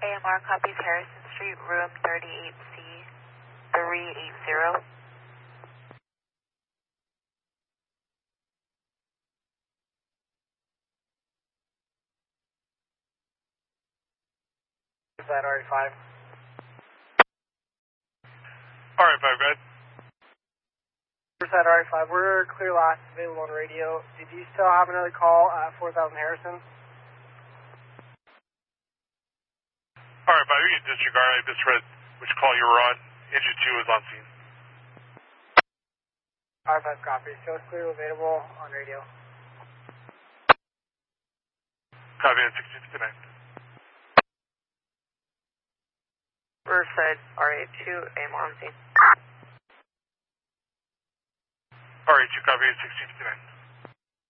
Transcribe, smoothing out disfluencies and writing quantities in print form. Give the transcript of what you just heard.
AMR copies Harrison Street, room 38C, 380. Is that RA5? RA5, go ahead. That RA5, we're clear last available on radio. Did you still have another call at 4000 Harrison? RA5, you can disregard. I misread which call you were on. Engine 2 is on scene. RA5 copy. Still clear available on radio. Copy at 1659. Riverside, RA2, AMR on scene. RA2, copy at 1659.